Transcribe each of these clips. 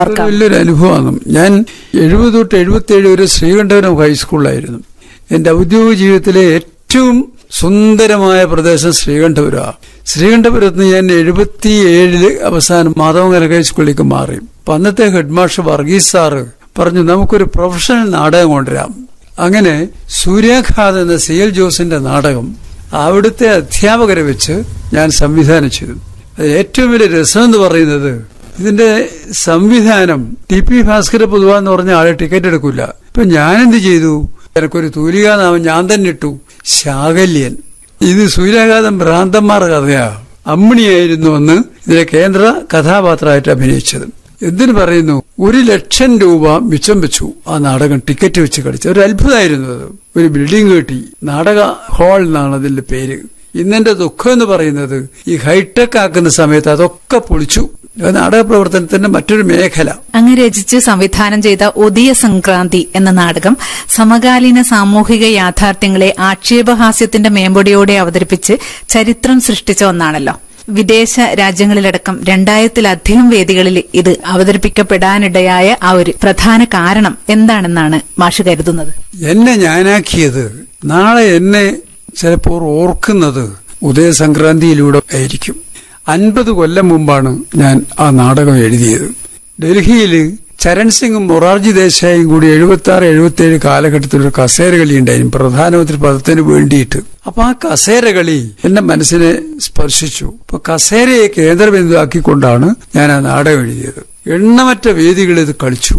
വലിയൊരു അനുഭവമാണ്. ഞാൻ 70 തൊട്ട് 77 വരെ ശ്രീകണ്ഠപുരം ഹൈസ്കൂളിലായിരുന്നു. എന്റെ ഔദ്യോഗിക ജീവിതത്തിലെ ഏറ്റവും സുന്ദരമായ പ്രദേശം ശ്രീകണ്ഠപുരമാണ്. ശ്രീകണ്ഠപുരത്ത് നിന്ന് ഞാൻ 77 അവസാനം മാധവങ്കര ഹൈസ്കൂളിലേക്ക് മാറി. അപ്പൊ അന്നത്തെ ഹെഡ് മാസ്റ്റർ വർഗീസ് സാറ് പറഞ്ഞു, നമുക്കൊരു പ്രൊഫഷണൽ നാടകം കൊണ്ടുവരാം. അങ്ങനെ സൂര്യാഘാതം എന്ന CL ജോസിന്റെ നാടകം അവിടുത്തെ അധ്യാപകരെ വെച്ച് ഞാൻ സംവിധാനം ചെയ്തു. അത് ഏറ്റവും വലിയ രസം എന്ന് പറയുന്നത്, ഇതിന്റെ സംവിധാനം TP ഭാസ്കര പൊതുവ എന്ന് പറഞ്ഞ ആളെ ടിക്കറ്റ് എടുക്കൂല. ഇപ്പൊ ഞാനെന്ത് ചെയ്തു, എനിക്കൊരു തൂലികാനാമം ഞാൻ തന്നെ ഇട്ടു, ശാകല്യൻ. ഇത് സൂര്യാഘാതം ഭ്രാന്തന്മാർ കഥയാ. അമ്മിണിയായിരുന്നു അന്ന് ഇതിലെ കേന്ദ്ര കഥാപാത്രമായിട്ട് അഭിനയിച്ചത്. എന്തിനു പറയുന്നു, 1,00,000 രൂപ മിച്ചം വെച്ചു ആ നാടകം ടിക്കറ്റ് വെച്ച് കളിച്ചു. ഒരു അത്ഭുതമായിരുന്നു അത്. ഒരു ബിൽഡിംഗ് കെട്ടി, നാടക ഹാൾ എന്നാണ് അതിന്റെ പേര്. ഇന്നെന്റെ ദുഃഖം എന്ന് പറയുന്നത്, ഈ ഹൈടെക് ആക്കുന്ന സമയത്ത് അതൊക്കെ പൊളിച്ചു. നാടക പ്രവർത്തനത്തിന്റെ മറ്റൊരു മേഖല. അങ്ങ് രചിച്ച് സംവിധാനം ചെയ്ത ഉദയ സംക്രാന്തി എന്ന നാടകം സമകാലീന സാമൂഹിക യാഥാർത്ഥ്യങ്ങളെ ആക്ഷേപഹാസ്യത്തിന്റെ മേമ്പൊടിയോടെ അവതരിപ്പിച്ച് ചരിത്രം സൃഷ്ടിച്ച ഒന്നാണല്ലോ. വിദേശ രാജ്യങ്ങളിലടക്കം 2000-ലധികം വേദികളിൽ ഇത് അവതരിപ്പിക്കപ്പെടാനിടയായ ആ ഒരു പ്രധാന കാരണം എന്താണെന്നാണ് മാഷ് കരുതുന്നത്? എന്നെ ഞാനാക്കിയത്, നാളെ എന്നെ ചിലപ്പോൾ ഓർക്കുന്നത് ഉദയസംക്രാന്തിയിലൂടെ ആയിരിക്കും. 50 കൊല്ലം മുമ്പാണ് ഞാൻ ആ നാടകം എഴുതിയത്. ഡൽഹിയിൽ ചരൺ സിംഗും മൊറാർജി ദേശായിയും കൂടി 76-77 കാലഘട്ടത്തിൽ ഒരു കസേരകളി ഉണ്ടായിരുന്നു പ്രധാനമന്ത്രി പദത്തിന് വേണ്ടിയിട്ട്. അപ്പൊ ആ കസേരകളി എന്റെ മനസ്സിനെ സ്പർശിച്ചു. അപ്പൊ കസേരയെ കേന്ദ്രബിന്ദുവാക്കിക്കൊണ്ടാണ് ഞാൻ ആ നാടകം എഴുതിയത്. എണ്ണമറ്റ വേദികൾ ഇത് കളിച്ചു.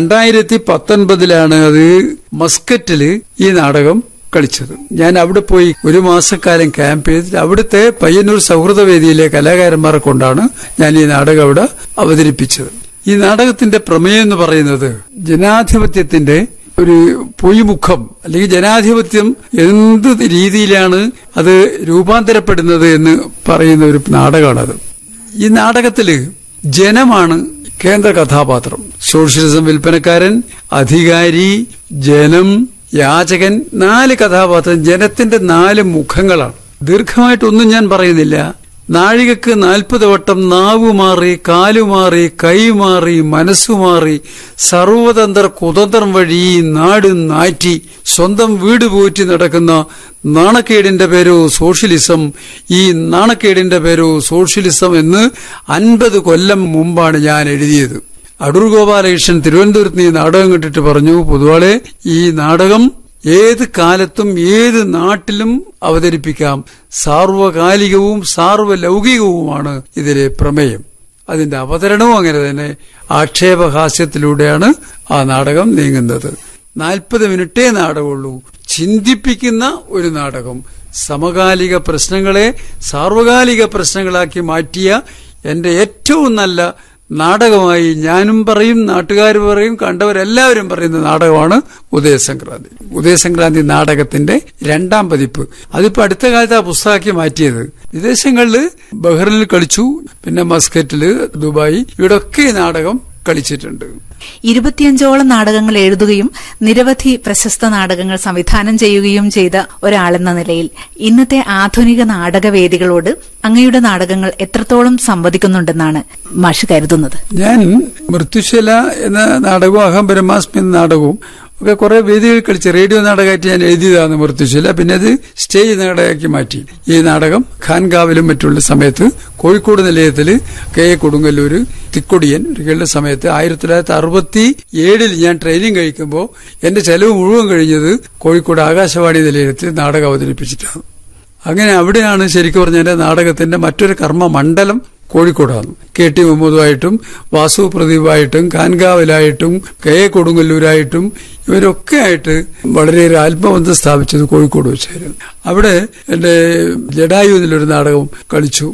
2019 അത് മസ്കറ്റില് ഈ നാടകം കളിച്ചത്. ഞാൻ അവിടെ പോയി 1 മാസക്കാലം ക്യാമ്പ് ചെയ്തിട്ട് അവിടുത്തെ പയ്യന്നൂർ സൗഹൃദവേദിയിലെ കലാകാരന്മാരെ കൊണ്ടാണ് ഞാൻ ഈ നാടകം അവിടെ അവതരിപ്പിച്ചത്. ഈ നാടകത്തിന്റെ പ്രമേയം എന്ന് പറയുന്നത്, ജനാധിപത്യത്തിന്റെ ഒരു പൊയ്മുഖം, അല്ലെങ്കിൽ ജനാധിപത്യം എന്ത് രീതിയിലാണ് അത് രൂപാന്തരപ്പെടുന്നത് എന്ന് പറയുന്ന ഒരു നാടകമാണത്. ഈ നാടകത്തില് ജനമാണ് കേന്ദ്ര കഥാപാത്രം. സോഷ്യലിസം വിൽപ്പനക്കാരൻ, അധികാരി, ജനം, യാചകൻ, 4 കഥാപാത്രം. ജനത്തിന്റെ 4 മുഖങ്ങളാണ്. ദീർഘമായിട്ടൊന്നും ഞാൻ പറയുന്നില്ല. നാഴികക്ക് 40 വട്ടം നാവുമാറി, കാലുമാറി, കൈമാറി, മനസ്സുമാറി, സർവതന്ത്ര കുതന്ത്രം വഴി ഈ നാട് നാറ്റി സ്വന്തം വീട് പോറ്റി നടക്കുന്ന നാണക്കേടിന്റെ പേരോ സോഷ്യലിസം, ഈ നാണക്കേടിന്റെ പേരോ സോഷ്യലിസം എന്ന് 50 കൊല്ലം മുമ്പാണ് ഞാൻ എഴുതിയത്. അടൂർ ഗോപാലകൃഷ്ണൻ തിരുവനന്തപുരത്ത് ഈ നാടകം കണ്ടിട്ട് പറഞ്ഞു, പൊതുവാളെ ഈ നാടകം ഏത് കാലത്തും ഏത് നാട്ടിലും അവതരിപ്പിക്കാം, സാർവകാലികവും സാർവലൗകികവുമാണ് ഇതിലെ പ്രമേയം. അതിന്റെ അവതരണവും അങ്ങനെ തന്നെ ആക്ഷേപഹാസ്യത്തിലൂടെയാണ് ആ നാടകം നീങ്ങുന്നത്. 40 മിനിറ്റേ നാടകമുള്ളൂ. ചിന്തിപ്പിക്കുന്ന ഒരു നാടകം. സമകാലിക പ്രശ്നങ്ങളെ സാർവകാലിക പ്രശ്നങ്ങളാക്കി മാറ്റിയ എന്റെ ഏറ്റവും നല്ല നാടകമായി ഞാനും പറയും, നാട്ടുകാർ പറയും, കണ്ടവരെല്ലാവരും പറയുന്ന നാടകമാണ് ഉദയസംക്രാന്തി. ഉദയസംക്രാന്തി നാടകത്തിന്റെ 2ാം പതിപ്പ്. അതിപ്പോ അടുത്ത കാലത്ത് ആ പുസ്തകമാക്കി മാറ്റിയത്. വിദേശങ്ങളിൽ ബഹ്റിനിൽ കളിച്ചു, പിന്നെ മസ്കറ്റില്, ദുബായ്, ഇവിടൊക്കെ നാടകം കളിച്ചിട്ടുണ്ട്. 25ഓളം നാടകങ്ങൾ എഴുതുകയും നിരവധി പ്രശസ്ത നാടകങ്ങൾ സംവിധാനം ചെയ്യുകയും ചെയ്ത ഒരാളെന്ന നിലയിൽ ഇന്നത്തെ ആധുനിക നാടകവേദികളോട് അങ്ങയുടെ നാടകങ്ങൾ എത്രത്തോളം സംവദിക്കുന്നുണ്ടെന്നാണ് മാഷ് കരുതുന്നത്? ഞാൻ മൃത്യുശല എന്ന നാടകവും അഹം ബ്രഹ്മാസ്മി എന്ന നാടകവും ഒക്കെ കുറെ വേദികൾ കളിച്ച് റേഡിയോ നാടകമായിട്ട് ഞാൻ എഴുതിയതാണ് മൃത്യുശല. പിന്നെ അത് സ്റ്റേജ് നാടകമാക്കി മാറ്റി. ഈ നാടകം ഖാൻകാവിലും മറ്റുള്ള സമയത്ത് കോഴിക്കോട് നിലയത്തില് കെ എ കൊടുങ്ങല്ലൂര് തിക്കൊടിയൻ ഒരിക്കലുള്ള സമയത്ത് 1967 ഞാൻ ട്രെയിനിങ് കഴിക്കുമ്പോൾ എന്റെ ചെലവ് മുഴുവൻ കഴിഞ്ഞത് കോഴിക്കോട് ആകാശവാണി നിലയത്തിൽ നാടകം അവതരിപ്പിച്ചിട്ടാണ്. അങ്ങനെ അവിടെയാണ് ശരിക്കും പറഞ്ഞാൽ നാടകത്തിന്റെ മറ്റൊരു കർമ്മ മണ്ഡലം കോഴിക്കോടാണ്. KT മുഹമ്മദുമായിട്ടും വാസു പ്രദീപായിട്ടും ഖാൻകാവിലായിട്ടും കെ എ കൊടുങ്ങല്ലൂരായിട്ടും ഇവരൊക്കെ ആയിട്ട് വളരെയേറെ ആത്മബന്ധം സ്ഥാപിച്ചത് കോഴിക്കോട് വെച്ചായിരുന്നു. അവിടെ എന്റെ ജഡായു എന്നൊരു നാടകം കളിച്ചു.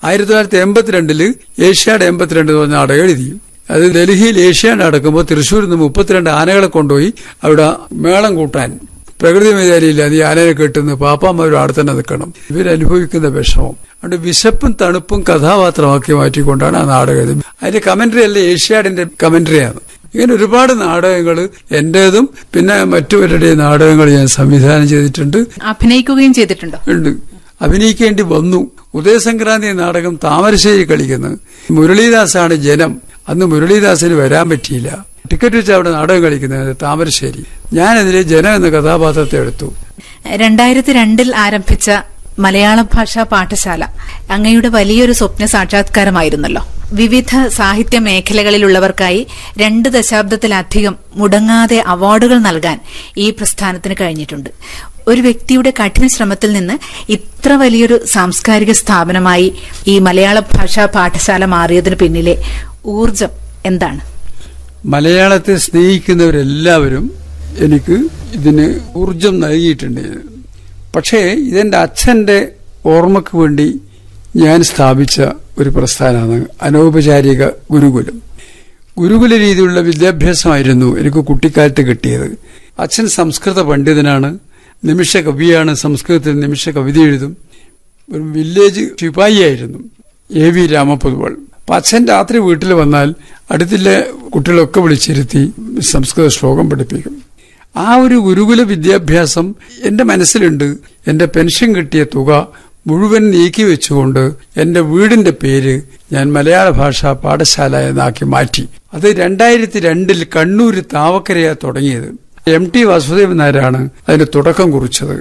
1982 ഏഷ്യാഡ് 82 എന്ന് പറഞ്ഞ നാടകം എഴുതി. അത് ഡൽഹിയിൽ ഏഷ്യാഡ് നടക്കുമ്പോൾ തൃശ്ശൂരിൽ നിന്ന് 32 ആനകളെ കൊണ്ടുപോയി അവിടെ മേളം കൂട്ടാൻ. പ്രകൃതി മേധാരിയില്ല, നീ ആനയെ കെട്ടുന്ന പാപ്പാമാരും അവിടെ തന്നെ നിൽക്കണം. ഇവരനുഭവിക്കുന്ന വിഷമം അതുകൊണ്ട് വിശപ്പും തണുപ്പും കഥാപാത്രമാക്കി മാറ്റിക്കൊണ്ടാണ് ആ നാടകം. അതിന്റെ കമന്ററി അല്ല, ഏഷ്യാഡിന്റെ കമന്ററിയാണ്. ഇങ്ങനെ ഒരുപാട് നാടകങ്ങൾ എന്റേതും പിന്നെ മറ്റുപരുടെ നാടകങ്ങൾ ഞാൻ സംവിധാനം ചെയ്തിട്ടുണ്ട്. അഭിനയിക്കുകയും ചെയ്തിട്ടുണ്ടോ? ഉണ്ട്, അഭിനയിക്കേണ്ടി വന്നു. ഉദയസംക്രാന്തി നാടകം താമരശ്ശേരി കളിക്കുന്നത്. മുരളീദാസാണ് ജനം. അന്ന് മുരളീദാസിന് വരാൻ പറ്റിയില്ല. ടിക്കറ്റ് വെച്ച് അവിടെ നാടകം കളിക്കുന്നത് താമരശ്ശേരി. ഞാനതിലെ ജന എന്ന കഥാപാത്രത്തെ എടുത്തു. 2002 ആരംഭിച്ച മലയാള ഭാഷാ പാഠശാല അങ്ങയുടെ വലിയൊരു സ്വപ്ന സാക്ഷാത്കാരമായിരുന്നല്ലോ. വിവിധ സാഹിത്യ മേഖലകളിലുള്ളവർക്കായി 2 ദശാബ്ദത്തിലധികം മുടങ്ങാതെ അവാർഡുകൾ നൽകാൻ ഈ പ്രസ്ഥാനത്തിന് കഴിഞ്ഞിട്ടുണ്ട്. ഒരു വ്യക്തിയുടെ കഠിന ശ്രമത്തിൽ നിന്ന് ഇത്ര വലിയൊരു സാംസ്കാരിക സ്ഥാപനമായി ഈ മലയാള ഭാഷാ പാഠശാല മാറിയതിന് പിന്നിലെ ഊർജം എന്താണ്? മലയാളത്തെ സ്നേഹിക്കുന്നവരെല്ലാവരും എനിക്ക് ഇതിന് ഊർജം നൽകിയിട്ടുണ്ട്. പക്ഷേ ഇതെന്റെ അച്ഛന്റെ ഓർമ്മയ്ക്ക് വേണ്ടി ഞാൻ സ്ഥാപിച്ച ഒരു പ്രസ്ഥാനമാണ് അനൗപചാരിക ഗുരുകുലം. ഗുരുകുല രീതിയിലുള്ള വിദ്യാഭ്യാസമായിരുന്നു എനിക്ക് കുട്ടിക്കാലത്ത് കിട്ടിയത്. അച്ഛൻ സംസ്കൃത പണ്ഡിതനാണ്, നിമിഷ കവിയാണ്, സംസ്കൃതത്തിൽ നിമിഷ കവിത എഴുതും. ഒരു വില്ലേജ് ശിപായിയായിരുന്നു AV രാമപൊതുവാൾ. അപ്പൊ അച്ഛൻ രാത്രി വീട്ടിൽ വന്നാൽ അടുത്തുള്ള കുട്ടികളൊക്കെ വിളിച്ചിരുത്തി സംസ്കൃത ശ്ലോകം പഠിപ്പിക്കും. ആ ഒരു ഗുരുകുല വിദ്യാഭ്യാസം എന്റെ മനസ്സിലുണ്ട്. എന്റെ പെൻഷൻ കിട്ടിയ തുക മുഴുവൻ നീക്കി വെച്ചുകൊണ്ട് എന്റെ വീടിന്റെ പേര് ഞാൻ മലയാള ഭാഷാ പാഠശാല എന്നാക്കി മാറ്റി. അത് 2002 കണ്ണൂർ താവക്കരയാ തുടങ്ങിയത്. MT വാസുദേവൻ നായരാണ് അതിന് തുടക്കം കുറിച്ചത്.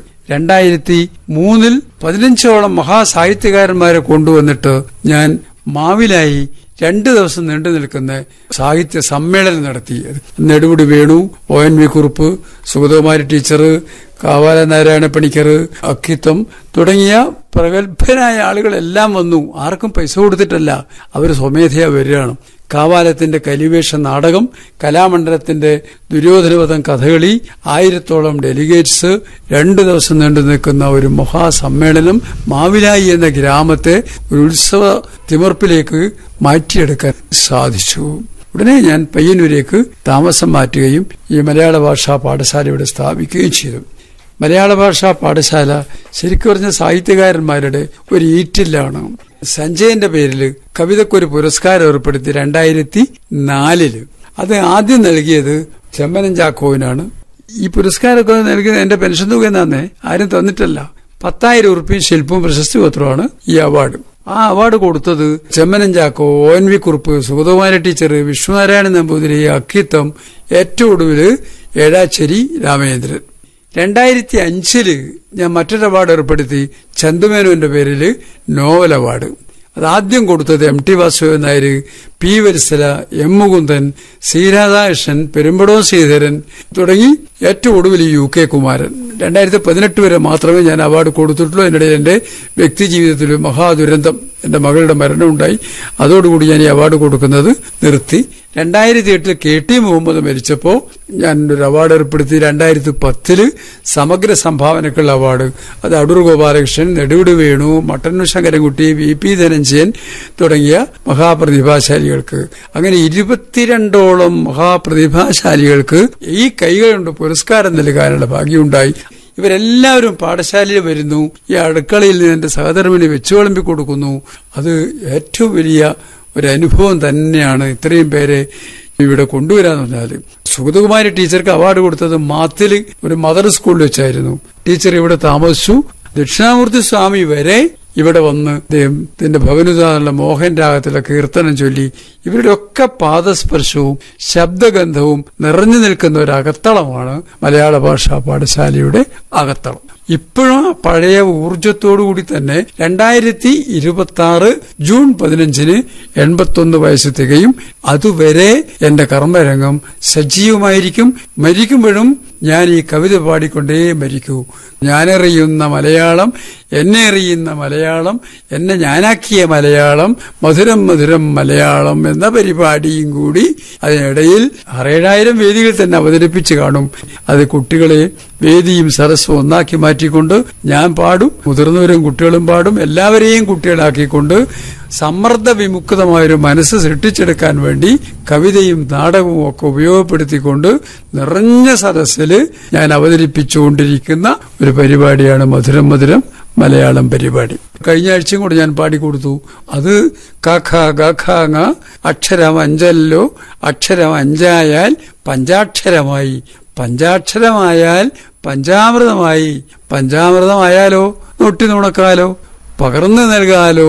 2003 15ഓളം മഹാസാഹിത്യകാരന്മാരെ കൊണ്ടുവന്നിട്ട് ഞാൻ മാവിലായി 2 ദിവസം നീണ്ടു നിൽക്കുന്ന സാഹിത്യ സമ്മേളനം നടത്തി. നെടുമുടി വേണു, ONV കുറുപ്പ്, സുഗതകുമാരി ടീച്ചർ, കാവാല നാരായണ പണിക്കർ, അക്കിത്തം തുടങ്ങിയ പ്രഗത്ഭരായ ആളുകളെല്ലാം വന്നു. ആർക്കും പൈസ കൊടുത്തിട്ടല്ല, അവർ സ്വമേധയാ വരികയാണ്. കാവാലത്തിന്റെ കലിവേഷ നാടകം, കലാമണ്ഡലത്തിന്റെ ദുര്യോധനവധം കഥകളി, 1000ഓളം ഡെലിഗേറ്റ്സ്, 2 ദിവസം നീണ്ടു നിൽക്കുന്ന ഒരു മഹാസമ്മേളനം മാവിലായി എന്ന ഗ്രാമത്തെ ഒരു ഉത്സവ തിമിർപ്പിലേക്ക് മാറ്റിയെടുക്കാൻ സാധിച്ചു. ഉടനെ ഞാൻ പയ്യന്നൂരേക്ക് താമസം മാറ്റുകയും ഈ മലയാള ഭാഷാ പാഠശാല ഇവിടെ സ്ഥാപിക്കുകയും ചെയ്തു. മലയാള ഭാഷാ പാഠശാല ശരിക്കും പറഞ്ഞ സാഹിത്യകാരന്മാരുടെ ഒരു ഈറ്റില്ലാണ്. സഞ്ജയന്റെ പേരിൽ കവിതക്കൊരു പുരസ്കാരം ഏർപ്പെടുത്തി 2004. അത് ആദ്യം നൽകിയത് ചെമ്മനം ചാക്കോവിനാണ്. ഈ പുരസ്കാരമൊക്കെ നൽകിയത് എന്റെ പെൻഷൻ തുക എന്നാന്നേ, ആരും തന്നിട്ടല്ല. 10,000 ഉറുപ്പിക ശില്പവും പ്രശസ്തി പത്രമാണ് ഈ അവാർഡ്. ആ അവാർഡ് കൊടുത്തത് ചെമ്മനം ചാക്കോ, ONV കുറുപ്പ്, സുഗതകുമാരി ടീച്ചർ, വിഷ്ണുനാരായണൻ നമ്പൂതിരി, അക്കിത്തം, ഏറ്റവും ഒടുവില് ഏഴാച്ചേരി രാമചന്ദ്രൻ. 2005 ഞാൻ മറ്റൊരു അവാർഡ് ഏർപ്പെടുത്തി ചന്തുമേനോന്റെ പേരില് നോവൽ അവാർഡ്. അതാദ്യം കൊടുത്തത് MT Vasudevan Nair, P Vatsala, M Mukundan, C Radhakrishnan, പെരുമ്പടോ Sreedharan തുടങ്ങി ഏറ്റവും ഒടുവിൽ UK കുമാരൻ. 2018 വരെ മാത്രമേ ഞാൻ അവാർഡ് കൊടുത്തിട്ടുള്ളൂ. അതിനിടയിൽ എന്റെ വ്യക്തി ജീവിതത്തിൽ മഹാദുരന്തം, എന്റെ മകളുടെ മരണമുണ്ടായി. അതോടുകൂടി ഞാൻ ഈ അവാർഡ് കൊടുക്കുന്നത് നിർത്തി. 2008 KT മുഹമ്മദ് മരിച്ചപ്പോ ഞാൻ ഒരു അവാർഡ് ഏർപ്പെടുത്തി. 2010 സമഗ്ര സംഭാവനക്കുള്ള അവാർഡ്. അത് അടൂർ ഗോപാലകൃഷ്ണൻ, നെടുമുടി വേണു, മട്ടന്നൂർ ശങ്കരൻകുട്ടി, VP ധനഞ്ജയൻ തുടങ്ങിയ മഹാപ്രതിഭാശാലികൾക്ക്. അങ്ങനെ 22ഓളം മഹാപ്രതിഭാശാലികൾക്ക് ഈ കൈകളുണ്ട് പുരസ്കാരം നൽകാനുള്ള ഭാഗ്യമുണ്ടായി. ഇവരെല്ലാവരും പാഠശാലയിൽ വരുന്നു. ഈ അടുക്കളയിൽ നിന്ന് എന്റെ സഹധർമ്മിണി വെച്ചു വിളമ്പി കൊടുക്കുന്നു. അത് ഏറ്റവും വലിയ ഒരു അനുഭവം തന്നെയാണ്. ഇത്രയും പേരെ ഇവിടെ കൊണ്ടുവരാന്ന് പറഞ്ഞാല്. സുഗതകുമാരി ടീച്ചർക്ക് അവാർഡ് കൊടുത്തത് മാത്തില് ഒരു മദർ സ്കൂളിൽ വെച്ചായിരുന്നു. ടീച്ചർ ഇവിടെ താമസിച്ചു. ദക്ഷിണാമൂർത്തി സ്വാമി വരെ ഇവിടെ വന്ന് അദ്ദേഹത്തിന്റെ ഭവനുദാനുള്ള മോഹൻ രാഗത്തിലെ കീർത്തനം ചൊല്ലി. ഇവരുടെ ഒക്കെ പാദസ്പർശവും ശബ്ദഗന്ധവും നിറഞ്ഞു നിൽക്കുന്ന ഒരു അകത്തളമാണ് മലയാള ഭാഷാ പാഠശാലയുടെ അകത്തളം. ഇപ്പോഴും പഴയ ഊർജത്തോടുകൂടി തന്നെ 2026 ജൂൺ 15 81 വയസ്സ് തികയും. അതുവരെ എന്റെ കർമ്മരംഗം സജീവമായിരിക്കും. മരിക്കുമ്പോഴും ഞാൻ ഈ കവിത പാടിക്കൊണ്ടേ മരിക്കൂ. ഞാനറിയുന്ന മലയാളം, എന്നെ അറിയുന്ന മലയാളം, എന്നെ ഞാനാക്കിയ മലയാളം, മധുരം മധുരം മലയാളം എന്ന പരിപാടിയും കൂടി അതിനിടയിൽ 6,000 വേദികൾ തന്നെ അവതരിപ്പിച്ച് കാണും. അത് കുട്ടികളെ വേദിയും സരസ്സും ഒന്നാക്കി മാറ്റിക്കൊണ്ട് ഞാൻ പാടും, മുതിർന്നവരും കുട്ടികളും പാടും. എല്ലാവരെയും കുട്ടികളാക്കിക്കൊണ്ട് സമ്മർദ്ദ വിമുക്തമായൊരു മനസ്സ് സൃഷ്ടിച്ചെടുക്കാൻ വേണ്ടി കവിതയും നാടകവും ഒക്കെ ഉപയോഗപ്പെടുത്തിക്കൊണ്ട് നിറഞ്ഞ സദസ്സില് ഞാൻ അവതരിപ്പിച്ചുകൊണ്ടിരിക്കുന്ന ഒരു പരിപാടിയാണ് മധുരം മധുരം മലയാളം പരിപാടി. കഴിഞ്ഞ ആഴ്ചയും കൂടെ ഞാൻ പാടിക്കൊടുത്തു. അത് കഖ ഗഖ ങ അക്ഷരം 5 അക്ഷരം 5 പഞ്ചാക്ഷരമായി, പഞ്ചാക്ഷരമായാൽ പഞ്ചാമൃതമായി, പഞ്ചാമൃതമായാലോ നൊട്ടി നുണക്കാലോ, പകർന്നു നൽകാലോ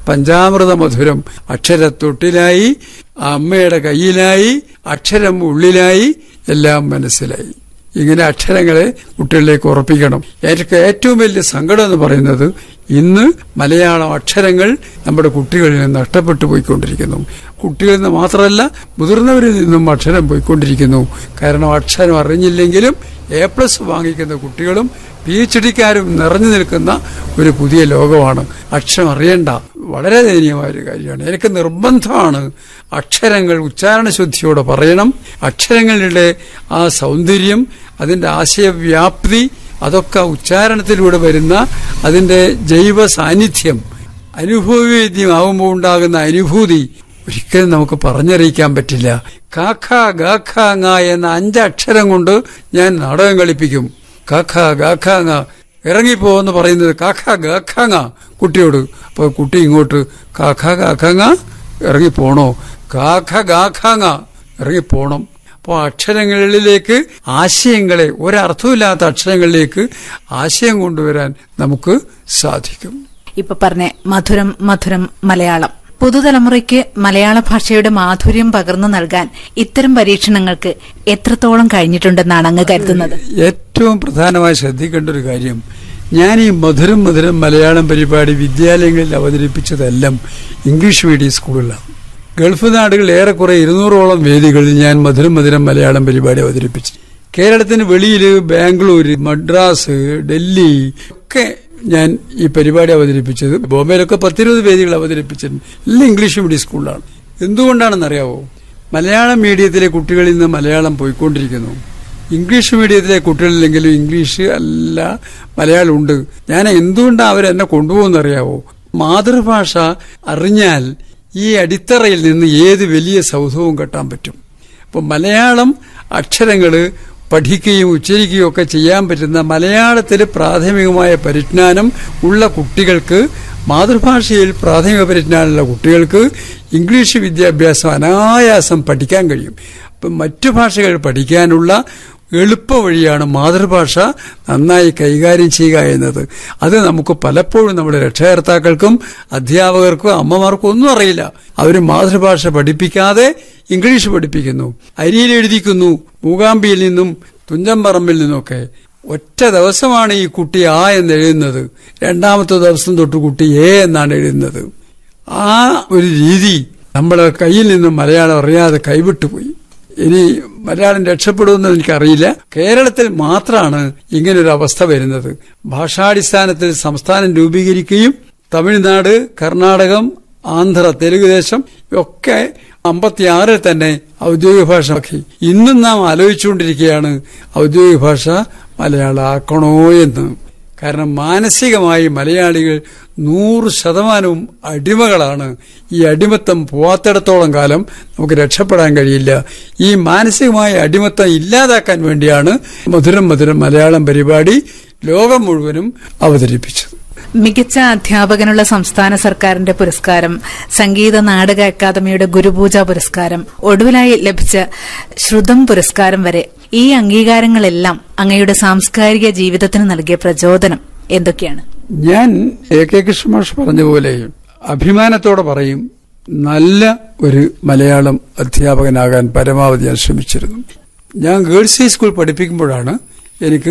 പഞ്ചാമൃത മധുരം. അക്ഷരത്തൊട്ടിലായി, അമ്മയുടെ കയ്യിലായി, അക്ഷരം ഉള്ളിലായി, എല്ലാം മനസ്സിലായി. ഇങ്ങനെ അക്ഷരങ്ങളെ കുട്ടികളിലേക്ക് ഉറപ്പിക്കണം. എനിക്ക് ഏറ്റവും വലിയ സങ്കടം എന്ന് പറയുന്നത് ഇന്ന് മലയാളം അക്ഷരങ്ങൾ നമ്മുടെ കുട്ടികളിൽ നിന്ന് നഷ്ടപ്പെട്ടു പോയിക്കൊണ്ടിരിക്കുന്നു. കുട്ടികളിൽ നിന്ന് മാത്രമല്ല, മുതിർന്നവരിൽ നിന്നും അക്ഷരം പോയിക്കൊണ്ടിരിക്കുന്നു. കാരണം അക്ഷരം അറിഞ്ഞില്ലെങ്കിലും A+ വാങ്ങിക്കുന്ന കുട്ടികളും PhD-ക്കാരും നിറഞ്ഞു നിൽക്കുന്ന ഒരു പുതിയ ലോകമാണ്. അക്ഷരം അറിയണ്ട, വളരെ ദയനീയമായ ഒരു കാര്യമാണ്. എനിക്ക് നിർബന്ധമാണ് അക്ഷരങ്ങൾ ഉച്ചാരണശുദ്ധിയോടെ പറയണം. അക്ഷരങ്ങളുടെ ആ സൗന്ദര്യം, അതിന്റെ ആശയവ്യാപ്തി, അതൊക്കെ ഉച്ചാരണത്തിലൂടെ വരുന്ന അതിന്റെ ജൈവ സാന്നിധ്യം, അനുഭവവേദ്യമാകുമ്പോൾ ഉണ്ടാകുന്ന അനുഭൂതി ഒരിക്കലും നമുക്ക് പറഞ്ഞറിയിക്കാൻ പറ്റില്ല. കാഖ ഗാഖ ങ എന്ന 5 അക്ഷരം കൊണ്ട് ഞാൻ നാടകം കളിപ്പിക്കും. കാഖ ഗാഖ ങ, ഇറങ്ങിപ്പോന്ന് പറയുന്നത് കാഖ ഗാഖ ങ കുട്ടിയോട്. അപ്പൊ കുട്ടി ഇങ്ങോട്ട് കാഖ ഗാഖ ങ ഇറങ്ങിപ്പോണോ, കാഖ ഗാഖ ങ ഇറങ്ങിപ്പോണം. അപ്പോൾ അക്ഷരങ്ങളിലേക്ക് ആശയങ്ങളെ, ഒരർത്ഥമില്ലാത്ത അക്ഷരങ്ങളിലേക്ക് ആശയം കൊണ്ടുവരാൻ നമുക്ക് സാധിക്കും. ഇപ്പൊ പറഞ്ഞ മധുരം മധുരം മലയാളം പുതുതലമുറയ്ക്ക് മലയാള ഭാഷയുടെ മാധുര്യം പകർന്നു നൽകാൻ ഇത്തരം പരീക്ഷണങ്ങൾക്ക് എത്രത്തോളം കഴിഞ്ഞിട്ടുണ്ടെന്നാണ് അങ്ങ് കരുതുന്നത്? ഏറ്റവും പ്രധാനമായി ശ്രദ്ധിക്കേണ്ട ഒരു കാര്യം, ഞാൻ ഈ മധുരം മധുരം മലയാളം പരിപാടി വിദ്യാലയങ്ങളിൽ അവതരിപ്പിച്ചതെല്ലാം ഇംഗ്ലീഷ് മീഡിയം സ്കൂളിലാണ്. ഗൾഫ് നാടുകളിൽ ഏറെക്കുറെ 200ഓളം വേദികളിൽ ഞാൻ മധുരം മധുരം മലയാളം പരിപാടി അവതരിപ്പിച്ചു. കേരളത്തിന് വെളിയിൽ ബാംഗ്ലൂർ, മദ്രാസ്, ഡൽഹി ഒക്കെ ഞാൻ ഈ പരിപാടി അവതരിപ്പിച്ചത്. ബോംബെയിലൊക്കെ 10-20 വേദികൾ അവതരിപ്പിച്ചിട്ടുണ്ട്. എല്ലാം ഇംഗ്ലീഷ് മീഡിയം സ്കൂളിലാണ്. എന്തുകൊണ്ടാണെന്നറിയാവോ? മലയാളം മീഡിയത്തിലെ കുട്ടികളിൽ നിന്ന് മലയാളം പോയിക്കൊണ്ടിരിക്കുന്നു. ഇംഗ്ലീഷ് മീഡിയത്തിലെ കുട്ടികളില്ലെങ്കിലും ഇംഗ്ലീഷ് അല്ല, മലയാളം ഉണ്ട്. ഞാൻ എന്തുകൊണ്ടാണ് അവരെന്നെ കൊണ്ടുപോകുന്നറിയാവോ? മാതൃഭാഷ അറിഞ്ഞാൽ ഈ അടിത്തറയിൽ നിന്ന് ഏത് വലിയ സൗധവും കെട്ടാൻ പറ്റും. അപ്പൊ മലയാളം അക്ഷരങ്ങള് പഠിക്കുകയും ഉച്ചരിക്കുകയും ഒക്കെ ചെയ്യാൻ പറ്റുന്ന, മലയാളത്തിൽ പ്രാഥമികമായ പരിജ്ഞാനം ഉള്ള കുട്ടികൾക്ക്, മാതൃഭാഷയിൽ പ്രാഥമിക പരിജ്ഞാനമുള്ള കുട്ടികൾക്ക് ഇംഗ്ലീഷ് വിദ്യാഭ്യാസം അനായാസം പഠിക്കാൻ കഴിയും. അപ്പം മറ്റു ഭാഷകൾ പഠിക്കാനുള്ള എളുപ്പ വഴിയാണ് മാതൃഭാഷ നന്നായി കൈകാര്യം ചെയ്യുക എന്നത്. അത് നമുക്ക് പലപ്പോഴും നമ്മുടെ രക്ഷകർത്താക്കൾക്കും അധ്യാപകർക്കും അമ്മമാർക്കും ഒന്നും അറിയില്ല. അവർ മാതൃഭാഷ പഠിപ്പിക്കാതെ ഇംഗ്ലീഷ് പഠിപ്പിക്കുന്നു. അരിയിൽ എഴുതിക്കുന്നു, മൂകാംബിയിൽ നിന്നും തുഞ്ചമ്പറമ്പിൽ നിന്നൊക്കെ. ഒറ്റ ദിവസമാണ് ഈ കുട്ടി ആ എന്ന് എഴുതുന്നത്, 2ാമത്തെ ദിവസം തൊട്ട് കുട്ടി എ എന്നാണ് എഴുതുന്നത്. ആ ഒരു രീതി നമ്മുടെ കയ്യിൽ നിന്നും മലയാളം അറിയാതെ കൈവിട്ടുപോയി. ഇനി മലയാളം രക്ഷപ്പെടുമെന്ന് എനിക്കറിയില്ല. കേരളത്തിൽ മാത്രമാണ് ഇങ്ങനൊരു അവസ്ഥ വരുന്നത്. ഭാഷാടിസ്ഥാനത്തിൽ സംസ്ഥാനം രൂപീകരിക്കുകയും തമിഴ്നാട്, കർണാടകം, ആന്ധ്ര, തെലുഗുദേശം ഒക്കെ 56 തന്നെ ഔദ്യോഗിക ഭാഷ ആക്കി. ഇന്നും നാം ആലോചിച്ചുകൊണ്ടിരിക്കുകയാണ് ഔദ്യോഗിക ഭാഷ മലയാളമാക്കണോ എന്ന്. കാരണം മാനസികമായി മലയാളികൾ 100% അടിമകളാണ്. ഈ അടിമത്തം പോവാത്തിടത്തോളം കാലം നമുക്ക് രക്ഷപ്പെടാൻ കഴിയില്ല. ഈ മാനസികമായ അടിമത്തം ഇല്ലാതാക്കാൻ വേണ്ടിയാണ് മധുരം മധുരം മലയാളം പരിപാടി ലോകം മുഴുവനും അവതരിപ്പിച്ചത്. മികച്ച അധ്യാപകനുള്ള സംസ്ഥാന സർക്കാരിന്റെ പുരസ്കാരം, സംഗീത നാടക അക്കാദമിയുടെ ഗുരുപൂജ പുരസ്കാരം, ഒടുവിലായി ലഭിച്ച ശ്രുതം പുരസ്കാരം വരെ, ഈ അംഗീകാരങ്ങളെല്ലാം അങ്ങയുടെ സാംസ്കാരിക ജീവിതത്തിന് നൽകിയ പ്രചോദനം എന്തൊക്കെയാണ്? ഞാൻ AK കൃഷ്ണമാഷ് പറഞ്ഞ പോലെ അഭിമാനത്തോടെ പറയും, നല്ല ഒരു മലയാളം അധ്യാപകനാകാൻ പരമാവധി ഞാൻ ശ്രമിച്ചിരുന്നു. ഞാൻ ഗേൾസ് ഹൈസ്കൂൾ പഠിപ്പിക്കുമ്പോഴാണ് എനിക്ക്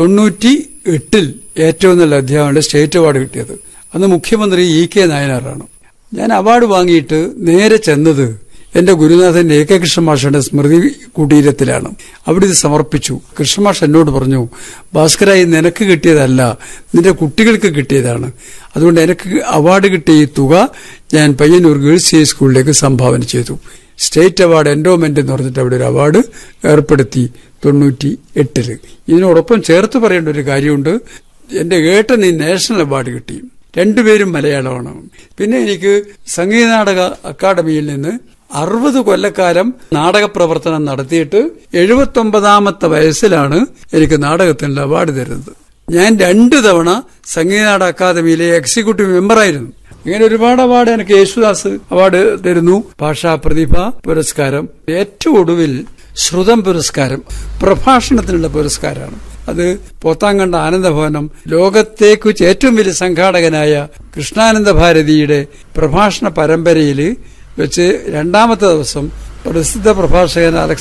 98-ൽ ഏറ്റവും നല്ല അധ്യാപകന്റെ സ്റ്റേറ്റ് അവാർഡ് കിട്ടിയത്. അന്ന് മുഖ്യമന്ത്രി EK നായനാറാണ്. ഞാൻ അവാർഡ് വാങ്ങിയിട്ട് നേരെ ചെന്നത് എന്റെ ഗുരുനാഥൻ AK കൃഷ്ണമാഷയുടെ സ്മൃതി കുടീരത്തിലാണ്. അവിടെ ഇത് സമർപ്പിച്ചു. കൃഷ്ണമാഷ് എന്നോട് പറഞ്ഞു, ഭാസ്കരായി നിനക്ക് കിട്ടിയതല്ല, നിന്റെ കുട്ടികൾക്ക് കിട്ടിയതാണ്. അതുകൊണ്ട് എനിക്ക് അവാർഡ് കിട്ടിയ ഈ തുക ഞാൻ പയ്യന്നൂർ ഗേൾസ് ഹൈസ്കൂളിലേക്ക് സംഭാവന ചെയ്തു. സ്റ്റേറ്റ് അവാർഡ് എൻഡോമെന്റ് എന്ന് പറഞ്ഞിട്ട് അവിടെ ഒരു അവാർഡ് ഏർപ്പെടുത്തി 98-ൽ. ഇതിനോടൊപ്പം ചേർത്ത് പറയേണ്ട ഒരു കാര്യമുണ്ട്, എന്റെ ഏട്ടന് നാഷണൽ അവാർഡ് കിട്ടി. 2 പേരും മലയാളമാണ്. പിന്നെ എനിക്ക് സംഗീത നാടക അക്കാദമിയിൽ നിന്ന് 60 കൊല്ലക്കാലം നാടക പ്രവർത്തനം നടത്തിയിട്ട് 79ാമത്തെ വയസ്സിലാണ് എനിക്ക് നാടകത്തിനുള്ള അവാർഡ് തരുന്നത്. ഞാൻ 2 തവണ സംഗീത നാടക അക്കാദമിയിലെ എക്സിക്യൂട്ടീവ് മെമ്പറായിരുന്നു. ഇങ്ങനെ ഒരുപാട് അവാർഡ് എനിക്ക് യേശുദാസ് അവാർഡ് തരുന്നു, ഭാഷാ പ്രതിഭ പുരസ്കാരം, ഏറ്റവും ഒടുവിൽ ശ്രുതം പുരസ്കാരം, പ്രഭാഷണത്തിനുള്ള പുരസ്കാരമാണ്. അത് പോത്താങ്കണ്ട ആനന്ദഭവനം ലോകത്തേക്ക് വെച്ച് ഏറ്റവും വലിയ സംഘാടകനായ കൃഷ്ണാനന്ദ ഭാരതിയുടെ പ്രഭാഷണ പരമ്പരയിൽ വെച്ച് രണ്ടാമത്തെ ദിവസം പ്രസിദ്ധ പ്രഭാഷകൻ